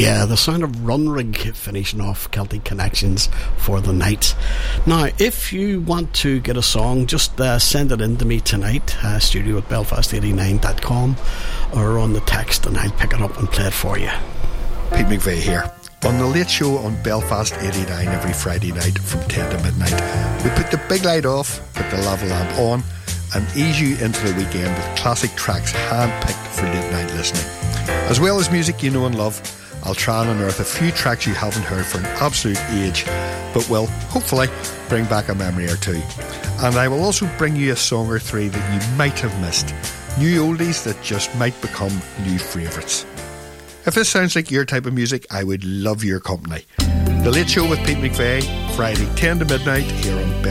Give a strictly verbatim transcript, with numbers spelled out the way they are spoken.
Yeah, the sound of Runrig finishing off Celtic Connections for the night. Now, if you want to get a song, just uh, send it in to me tonight, uh, studio at belfast eighty-nine dot com, or on the text, and I'll pick it up and play it for you. Pete McVeigh here. On the Late Show on Belfast eighty-nine every Friday night from ten to midnight, we put the big light off, put the lava lamp on, and ease you into the weekend with classic tracks hand-picked for late night listening. As well as music you know and love, I'll try and unearth a few tracks you haven't heard for an absolute age, but will, hopefully, bring back a memory or two. And I will also bring you a song or three that you might have missed, new oldies that just might become new favourites. If this sounds like your type of music, I would love your company. The Late Show with Pete McVeigh, Friday ten to midnight here on